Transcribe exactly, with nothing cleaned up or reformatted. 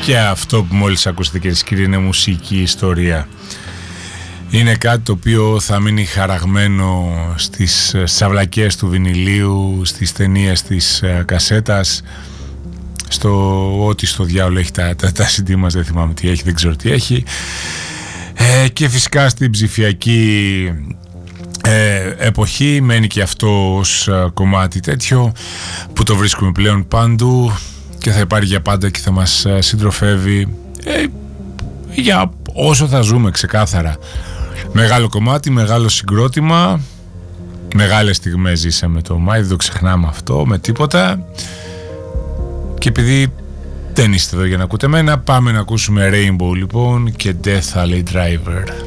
Και αυτό που μόλις ακούσατε, κυρίες και κύριοι, είναι μουσική ιστορία. Είναι κάτι το οποίο θα μείνει χαραγμένο στις σαυλακές του βινιλίου, στις ταινίες της κασέτας, στο ό,τι στο διάολο έχει τα, τα, τα σι ντι μας, δεν θυμάμαι τι έχει, δεν ξέρω τι έχει, ε, και φυσικά στην ψηφιακή ε, εποχή μένει και αυτό ως ε, κομμάτι τέτοιο που το βρίσκουμε πλέον παντού και θα υπάρχει για πάντα και θα μας ε, συντροφεύει ε, για όσο θα ζούμε, ξεκάθαρα. Μεγάλο κομμάτι, μεγάλο συγκρότημα, μεγάλες στιγμές ζήσαμε το Μάη, δεν το ξεχνάμε αυτό με τίποτα. Και επειδή δεν είστε εδώ για να ακούτε εμένα, πάμε να ακούσουμε Rainbow λοιπόν και Death Alley Driver.